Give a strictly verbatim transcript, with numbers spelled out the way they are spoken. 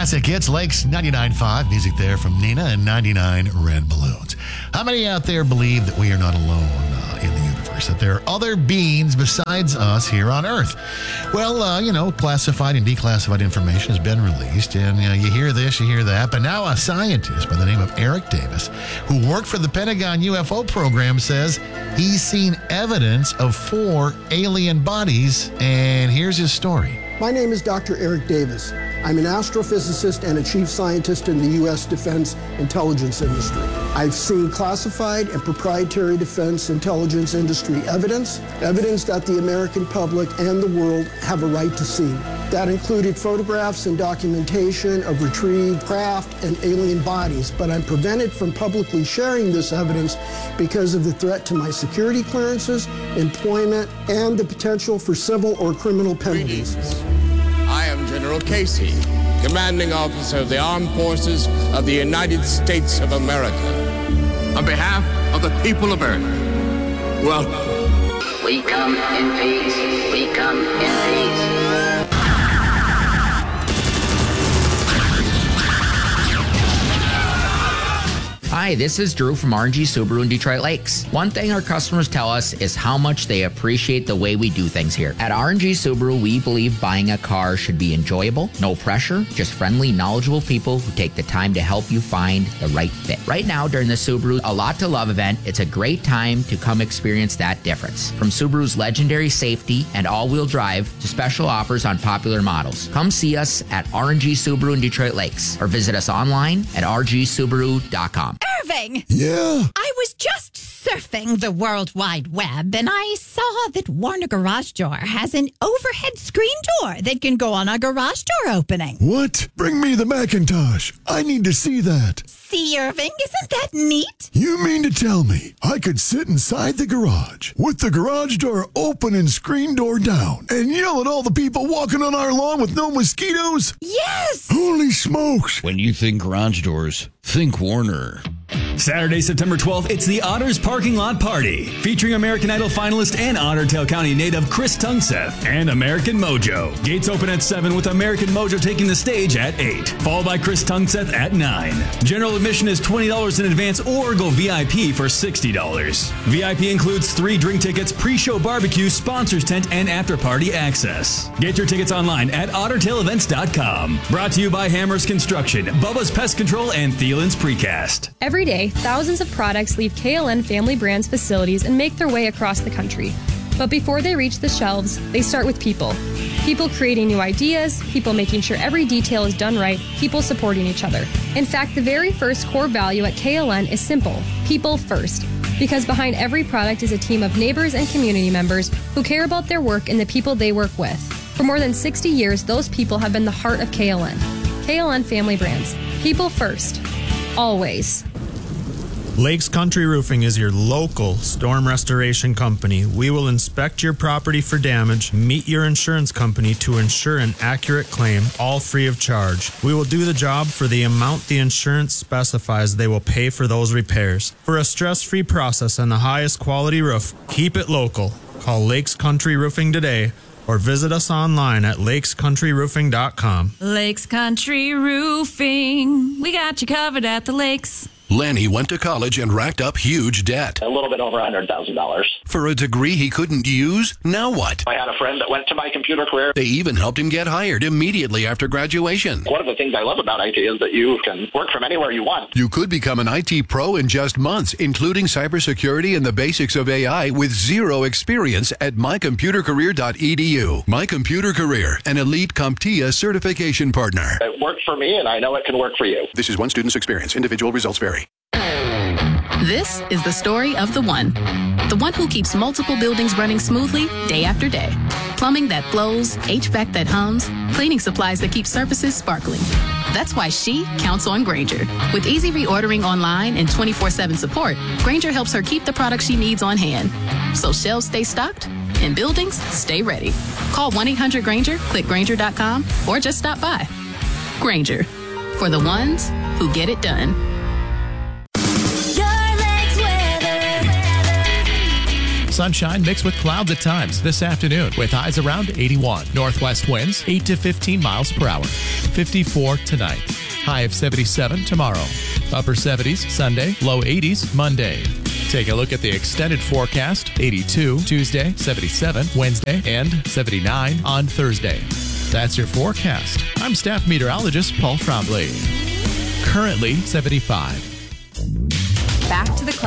classic hits, Lakes ninety-nine point five. Music there from Nina and ninety-nine Red Balloons. How many out there believe that we are not alone uh, in the universe, that there are other beings besides us here on Earth? Well, uh, you know, classified and declassified information has been released, and uh, you hear this, you hear that, but now a scientist by the name of Eric Davis, who worked for the Pentagon U F O program, says he's seen evidence of four alien bodies, and here's his story. My name is Doctor Eric Davis. I'm an astrophysicist and a chief scientist in the U S defense intelligence industry. I've seen classified and proprietary defense intelligence industry evidence, evidence that the American public and the world have a right to see. That included photographs and documentation of retrieved craft and alien bodies, but I'm prevented from publicly sharing this evidence because of the threat to my security clearances, employment, and the potential for civil or criminal penalties. I am General Casey, Commanding Officer of the Armed Forces of the United States of America. On behalf of the people of Earth, welcome. We come in peace. We come in peace. Hi, this is Drew from R and G Subaru in Detroit Lakes. One thing our customers tell us is how much they appreciate the way we do things here. At R and G Subaru, we believe buying a car should be enjoyable, no pressure, just friendly, knowledgeable people who take the time to help you find the right fit. Right now, during the Subaru A Lot to Love event, it's a great time to come experience that difference. From Subaru's legendary safety and all-wheel drive to special offers on popular models. Come see us at R and G Subaru in Detroit Lakes or visit us online at r g subaru dot com. Irving! Yeah? I was just surfing the World Wide Web and I saw that Warner Garage Door has an overhead screen door that can go on a garage door opening. What? Bring me the Macintosh. I need to see that. See, Irving, isn't that neat? You mean to tell me I could sit inside the garage with the garage door open and screen door down and yell at all the people walking on our lawn with no mosquitoes? Yes! Holy smokes. When you think garage doors, think Warner. Saturday, September twelfth, it's the Otters Parking Lot Party, featuring American Idol finalist and Otter Tail County native Chris Tungseth and American Mojo. Gates open at seven with American Mojo taking the stage at eight, followed by Chris Tungseth at nine. General admission is twenty dollars in advance or go V I P for sixty dollars. V I P includes three drink tickets, pre-show barbecue, sponsors tent, and after-party access. Get your tickets online at otter tail events dot com. Brought to you by Hammers Construction, Bubba's Pest Control, and Thielen's Precast. Every day, thousands of products leave K L N Family Brands facilities and make their way across the country. But before they reach the shelves, they start with people. People creating new ideas, people making sure every detail is done right, people supporting each other. In fact, the very first core value at K L N is simple: people first. Because behind every product is a team of neighbors and community members who care about their work and the people they work with. For more than sixty years, those people have been the heart of K L N. K L N Family Brands. People first. Always. Lakes Country Roofing is your local storm restoration company. We will inspect your property for damage, meet your insurance company to ensure an accurate claim, all free of charge. We will do the job for the amount the insurance specifies. They will pay for those repairs. For a stress-free process and the highest quality roof, keep it local. Call Lakes Country Roofing today or visit us online at lakes country roofing dot com. Lakes Country Roofing. We got you covered at the lakes. Lanny went to college and racked up huge debt. A little bit over one hundred thousand dollars. For a degree he couldn't use? Now what? I had a friend that went to My Computer Career. They even helped him get hired immediately after graduation. One of the things I love about I T is that you can work from anywhere you want. You could become an I T pro in just months, including cybersecurity and the basics of A I with zero experience at my computer career dot e d u. My Computer Career, an elite CompTIA certification partner. It worked for me, and I know it can work for you. This is one student's experience. Individual results vary. This is the story of the one. The one who keeps multiple buildings running smoothly day after day. Plumbing that flows, H V A C that hums, cleaning supplies that keep surfaces sparkling. That's why she counts on Grainger. With easy reordering online and twenty-four seven support, Grainger helps her keep the products she needs on hand. So shelves stay stocked and buildings stay ready. Call one eight hundred Grainger, click Grainger dot com, or just stop by. Grainger, for the ones who get it done. Sunshine mixed with clouds at times this afternoon with highs around eighty-one. Northwest winds eight to fifteen miles per hour. fifty-four tonight. High of seventy-seven tomorrow. Upper seventies Sunday, low eighties Monday. Take a look at the extended forecast. eighty-two Tuesday, seventy-seven Wednesday, and seventy-nine on Thursday. That's your forecast. I'm staff meteorologist Paul Trombley. Currently seventy-five. Back to the